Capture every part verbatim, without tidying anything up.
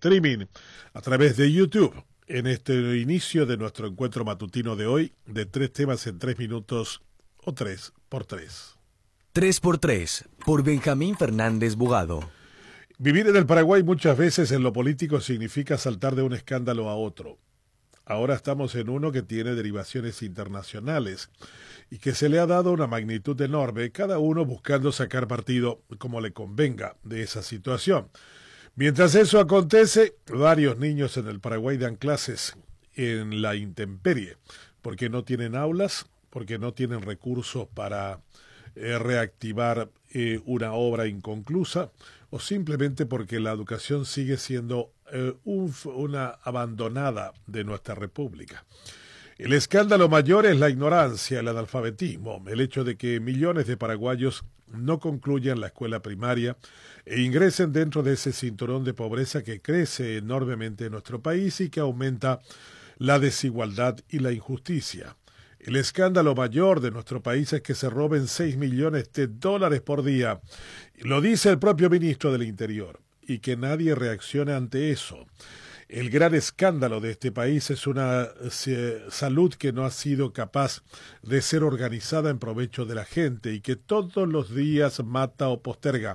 streaming a través de YouTube. En este inicio de nuestro encuentro matutino de hoy, de tres temas en tres minutos o tres por tres. tres por tres, por Benjamín Fernández Bugado. Vivir en el Paraguay muchas veces en lo político significa saltar de un escándalo a otro. Ahora estamos en uno que tiene derivaciones internacionales y que se le ha dado una magnitud enorme, cada uno buscando sacar partido como le convenga de esa situación. Mientras eso acontece, varios niños en el Paraguay dan clases en la intemperie, porque no tienen aulas, porque no tienen recursos para eh, reactivar eh, una obra inconclusa, o simplemente porque la educación sigue siendo eh, un, una abandonada de nuestra república. El escándalo mayor es la ignorancia, el analfabetismo, el hecho de que millones de paraguayos no concluyan la escuela primaria e ingresen dentro de ese cinturón de pobreza que crece enormemente en nuestro país y que aumenta la desigualdad y la injusticia. El escándalo mayor de nuestro país es que se roben seis millones de dólares por día. Lo dice el propio ministro del Interior, y que nadie reaccione ante eso. El gran escándalo de este país es una eh, salud que no ha sido capaz de ser organizada en provecho de la gente y que todos los días mata o posterga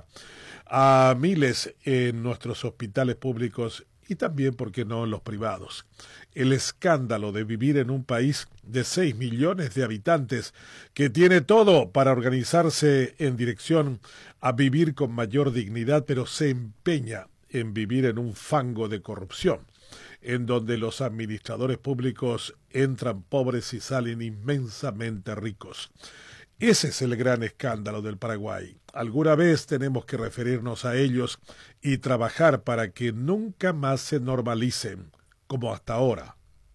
a miles en nuestros hospitales públicos y también, ¿por qué no?, en los privados. El escándalo de vivir en un país de seis millones de habitantes que tiene todo para organizarse en dirección a vivir con mayor dignidad, pero se empeña en vivir en un fango de corrupción, en donde los administradores públicos entran pobres y salen inmensamente ricos. Ese es el gran escándalo del Paraguay. Alguna vez tenemos que referirnos a ellos y trabajar para que nunca más se normalicen, como hasta ahora.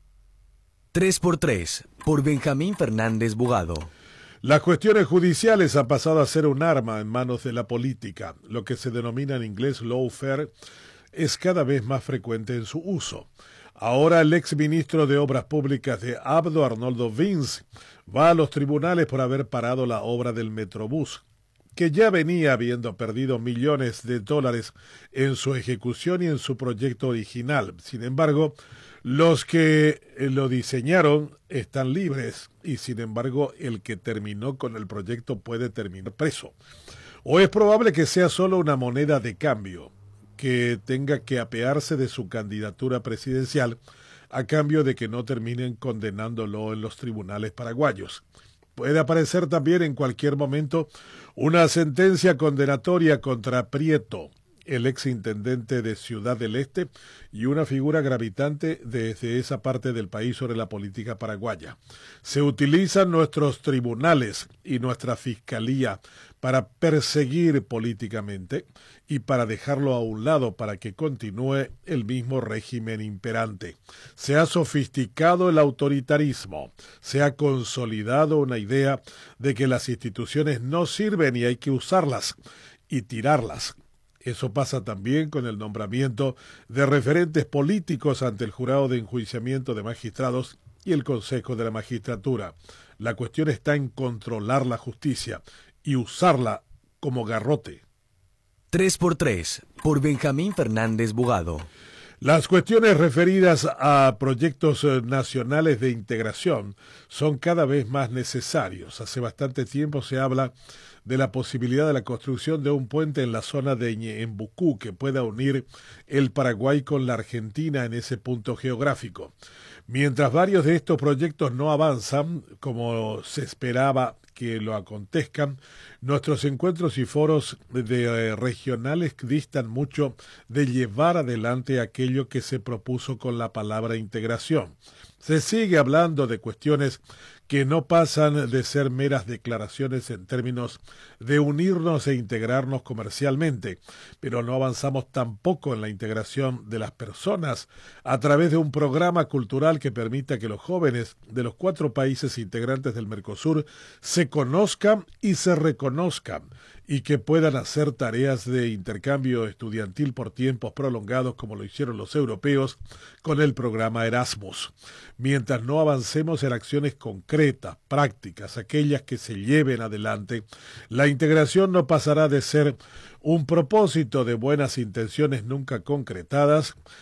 tres por tres, por Benjamín Fernández Bugado. Las cuestiones judiciales han pasado a ser un arma en manos de la política. Lo que se denomina en inglés lawfare es cada vez más frecuente en su uso. Ahora el exministro de Obras Públicas de Abdo, Arnoldo Vince, va a los tribunales por haber parado la obra del Metrobús, que ya venía habiendo perdido millones de dólares en su ejecución y en su proyecto original. Sin embargo, los que lo diseñaron están libres y, sin embargo, el que terminó con el proyecto puede terminar preso. O es probable que sea solo una moneda de cambio, que tenga que apearse de su candidatura presidencial a cambio de que no terminen condenándolo en los tribunales paraguayos. Puede aparecer también en cualquier momento una sentencia condenatoria contra Prieto, el exintendente de Ciudad del Este y una figura gravitante desde esa parte del país sobre la política paraguaya. Se utilizan nuestros tribunales y nuestra fiscalía para perseguir políticamente y para dejarlo a un lado para que continúe el mismo régimen imperante. Se ha sofisticado el autoritarismo, se ha consolidado una idea de que las instituciones no sirven y hay que usarlas y tirarlas. Eso pasa también con el nombramiento de referentes políticos ante el jurado de enjuiciamiento de magistrados y el Consejo de la Magistratura. La cuestión está en controlar la justicia y usarla como garrote. tres por tres, por Benjamín Fernández Bugado. Las cuestiones referidas a proyectos nacionales de integración son cada vez más necesarios. Hace bastante tiempo se habla de la posibilidad de la construcción de un puente en la zona de Ñeembucú que pueda unir el Paraguay con la Argentina en ese punto geográfico. Mientras varios de estos proyectos no avanzan, como se esperaba que lo acontezcan, nuestros encuentros y foros de, eh, regionales distan mucho de llevar adelante aquello que se propuso con la palabra integración. Se sigue hablando de cuestiones que no pasan de ser meras declaraciones en términos de unirnos e integrarnos comercialmente, pero no avanzamos tampoco en la integración de las personas a través de un programa cultural que permita que los jóvenes de los cuatro países integrantes del Mercosur se conozcan y se reconozcan y que puedan hacer tareas de intercambio estudiantil por tiempos prolongados como lo hicieron los europeos con el programa Erasmus. Mientras no avancemos en acciones concretas, prácticas, aquellas que se lleven adelante, la integración no pasará de ser un propósito de buenas intenciones nunca concretadas